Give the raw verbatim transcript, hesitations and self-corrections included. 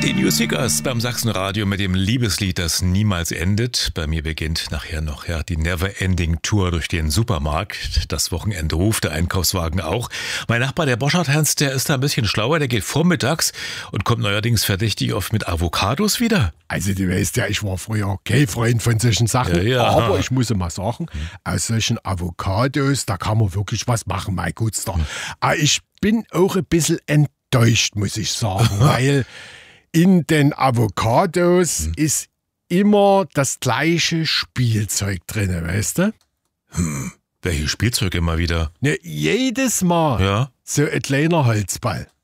Die Newsseekers beim Sachsenradio mit dem Liebeslied, das niemals endet. Bei mir beginnt nachher noch ja die Never-Ending Tour durch den Supermarkt. Das Wochenende ruft, der Einkaufswagen auch. Mein Nachbar, der Boschert-Hans, der ist da ein bisschen schlauer. Der geht vormittags und kommt neuerdings verdächtig oft mit Avocados wieder. Also du weißt ja, ich war früher kein Freund von solchen Sachen, Ja, ja. aber ich muss mal sagen, aus solchen Avocados, da kann man wirklich was machen, mein Gutster. Aber ich bin auch ein bisschen enttäuscht, muss ich sagen, weil in den Avocados hm. ist immer das gleiche Spielzeug drin, weißt du? Hm, welches Spielzeug immer wieder? Ne, jedes Mal Ja. so ein kleiner Holzball.